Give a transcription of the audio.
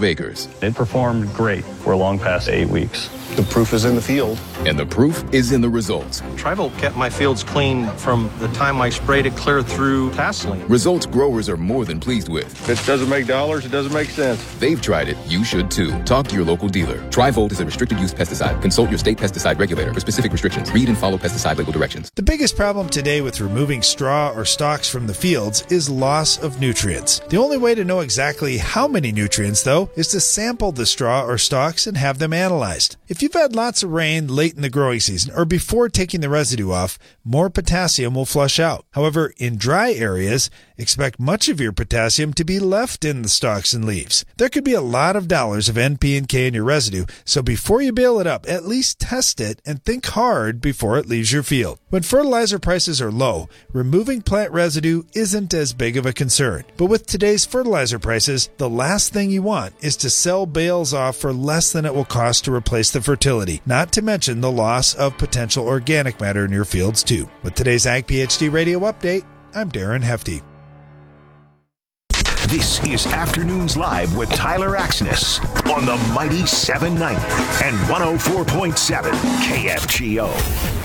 12 acres. It performed great. We're long past 8 weeks. The proof is in the field. And the proof is in the results. Tri-Volt kept my fields clean from the time I sprayed it clear through Vaseline. Results growers are more than pleased with. If it doesn't make dollars, it doesn't make sense. They've tried it. You should too. Talk to your local dealer. Tri-Volt is a restricted use pesticide. Consult your state pesticide regulator for specific restrictions. Read and follow pesticide label directions. The biggest problem today with removing straw or stalks from the fields is loss of nutrients. The only way to know exactly how many nutrients, though, is to sample the straw or stalks and have them analyzed. If you've had lots of rain late in the growing season or before taking the residue off, more potassium will flush out. However, in dry areas, expect much of your potassium to be left in the stalks and leaves. There could be a lot of dollars of N, P, and K in your residue, so before you bale it up, at least test it and think hard before it leaves your field. When fertilizer prices are low, removing plant residue isn't as big of a concern. But with today's fertilizer prices, the last thing you want is to sell bales off for less than it will cost to replace the fertility, not to mention the loss of potential organic matter in your fields too. With today's Ag PhD Radio Update, I'm Darren Hefty. This is Afternoons Live with Tyler Axness on the mighty 790 and 104.7 KFGO.